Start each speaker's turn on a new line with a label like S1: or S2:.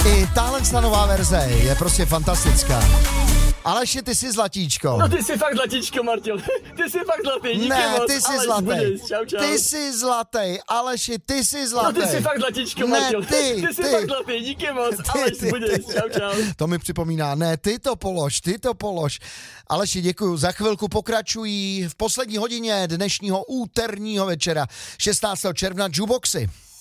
S1: I tahle nová verze je prostě fantastická. Aleši, ty jsi zlatíčko.
S2: No ty jsi fakt zlatíčko, Martin. Ty jsi fakt zlatý, díky
S1: ne,
S2: moc.
S1: ty jsi
S2: Aleš
S1: zlatý.
S2: Budějc, čau, čau.
S1: Ty jsi zlatý, Aleši, ty jsi zlatý.
S2: No ty jsi fakt zlatíčko,
S1: ne,
S2: Martin.
S1: ty
S2: jsi fakt zlatý, díky moc. Aleš Budějc, čau, čau.
S1: To mi připomíná, ne, ty to polož. Aleši, děkuju, za chvilku pokračují v poslední hodině dnešního úterního večera 16. června Juboxy.